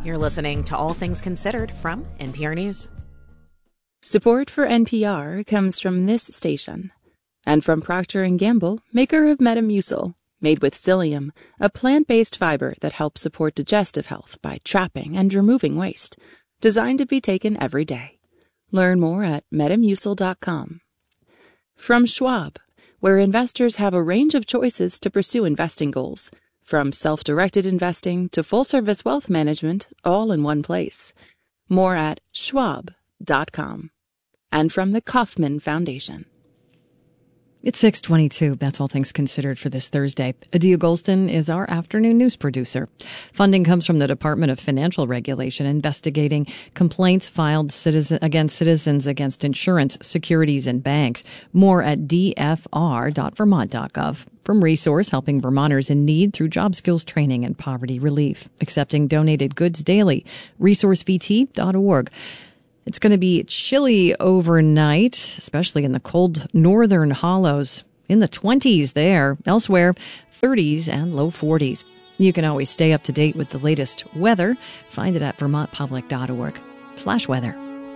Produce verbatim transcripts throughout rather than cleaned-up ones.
You're listening to All Things Considered from N P R News. Support for N P R comes from this station and from Procter and Gamble, maker of Metamucil, made with psyllium, a plant-based fiber that helps support digestive health by trapping and removing waste, designed to be taken every day. Learn more at metamucil dot com. From Schwab, where investors have a range of choices to pursue investing goals, from self-directed investing to full-service wealth management, all in one place. More at schwab dot com. And from the Kauffman Foundation. It's six twenty-two. That's All Things Considered for this Thursday. Adia Golston is our afternoon news producer. Funding comes from the Department of Financial Regulation investigating complaints filed citizen, against citizens against insurance, securities, and banks. More at d f r dot vermont dot gov. From Resource, helping Vermonters in need through job skills training and poverty relief. Accepting donated goods daily. resource v t dot org. It's going to be chilly overnight, especially in the cold northern hollows. In the twenties there. Elsewhere, thirties and low forties. You can always stay up to date with the latest weather. Find it at vermont public dot org slash weather.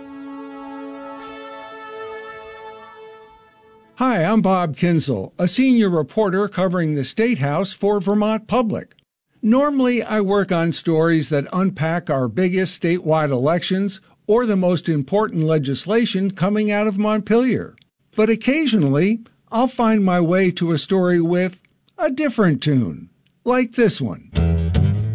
Hi, I'm Bob Kinsel, a senior reporter covering the State House for Vermont Public. Normally, I work on stories that unpack our biggest statewide elections or the most important legislation coming out of Montpelier. But occasionally, I'll find my way to a story with a different tune, like this one.